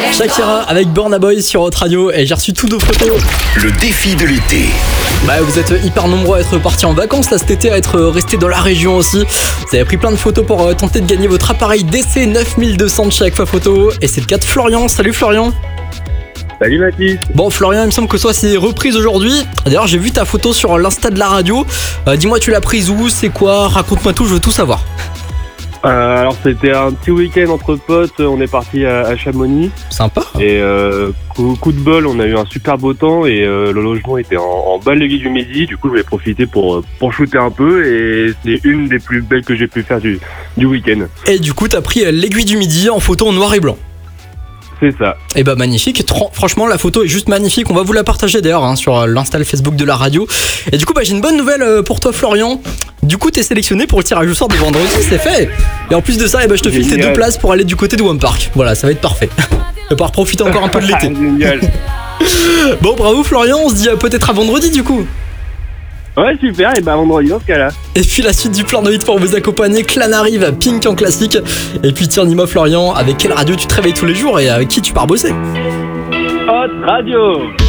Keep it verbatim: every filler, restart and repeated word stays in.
Shakira avec Burna Boy sur Hot Radio et j'ai reçu toutes vos photos. Le défi de l'été. Bah, vous êtes hyper nombreux à être partis en vacances là cet été, à être restés dans la région aussi. Vous avez pris plein de photos pour euh, tenter de gagner votre appareil D C neuf mille deux cents de chez Agfa Photo. Et c'est le cas de Florian. Salut Florian. Salut Mathis. Bon Florian, il me semble que toi c'est reprise aujourd'hui. D'ailleurs j'ai vu ta photo sur l'insta de la radio. euh, Dis-moi, tu l'as prise où, c'est quoi, raconte-moi tout, je veux tout savoir. Euh, alors c'était un petit week-end entre potes, on est parti à, à Chamonix. Sympa. Et euh, coup, coup de bol, on a eu un super beau temps et euh, le logement était en, en bas de l'aiguille du Midi. Du coup je voulais profiter pour, pour shooter un peu et c'est une des plus belles que j'ai pu faire du, du week-end. Et du coup t'as pris euh, l'aiguille du Midi en photo en noir et blanc. C'est ça. Et bah magnifique, Tr- franchement la photo est juste magnifique, on va vous la partager d'ailleurs hein, sur l'insta Facebook de la radio. Et du coup bah, j'ai une bonne nouvelle euh, pour toi Florian. Du coup t'es sélectionné pour le tirage au sort de vendredi, c'est fait. Et en plus de ça, eh bah, je te file tes deux places pour aller du côté de Wam Park. Voilà, ça va être parfait. Tu vas pouvoir profiter encore un peu de l'été. Génial. Bon bravo Florian, on se dit euh, peut-être à vendredi du coup. Ouais, super, et bah vendredi dans ce cas-là. Et puis la suite du plan de hit pour vous accompagner, Clan arrive, Pink en classique. Et puis tiens, dis-moi Florian, avec quelle radio tu te réveilles tous les jours et avec qui tu pars bosser? Hot Radio.